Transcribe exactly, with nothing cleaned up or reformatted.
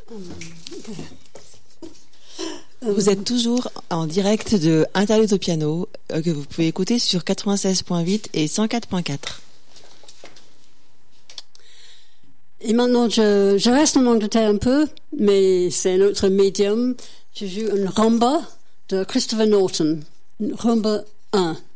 Vous êtes toujours en direct de Interlude au piano, euh, que vous pouvez écouter sur quatre-vingt-seize point huit et cent quatre point quatre. Et maintenant, je, je reste en Angleterre un peu, mais c'est un autre médium. Je joue une rumba de Christopher Norton, une rumba un.